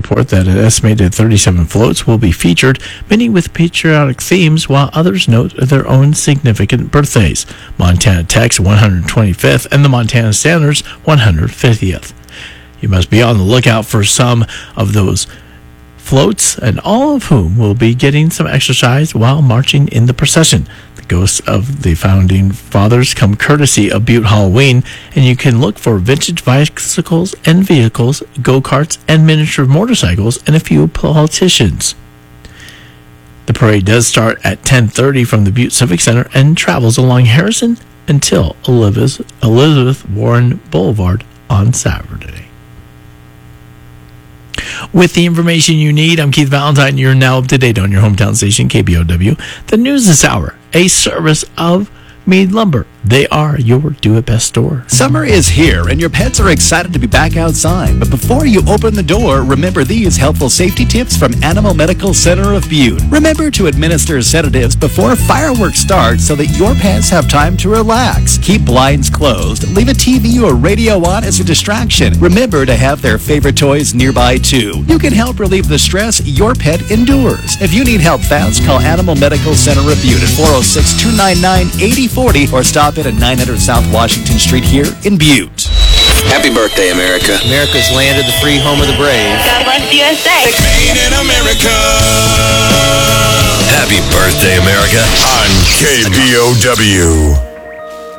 report that an estimated 37 floats will be featured, many with patriotic themes, while others note their own significant birthdays. Montana Tech's 125th and the Montana Standard's 150th. You must be on the lookout for some of those floats, and all of whom will be getting some exercise while marching in the procession. The ghosts of the founding fathers come courtesy of Butte Halloween, and you can look for vintage bicycles and vehicles, go-karts and miniature motorcycles, and a few politicians. The parade does start at 10:30 from the Butte Civic Center and travels along Harrison until Elizabeth Warren Boulevard on Saturday. With the information you need, I'm Keith Valentine. You're now up to date on your hometown station, KBOW. The news this hour, a service of Meade Lumber. They are your do-it-best store. Summer is here, and your pets are excited to be back outside. But before you open the door, remember these helpful safety tips from Animal Medical Center of Butte. Remember to administer sedatives before fireworks start so that your pets have time to relax. Keep blinds closed. Leave a TV or radio on as a distraction. Remember to have their favorite toys nearby, too. You can help relieve the stress your pet endures. If you need help fast, call Animal Medical Center of Butte at 406-299-8040 or stop at 900 South Washington Street here in Butte. Happy birthday, America. America's land of the free, home of the brave. God bless the USA. Made in America. Happy birthday, America. On KBOW.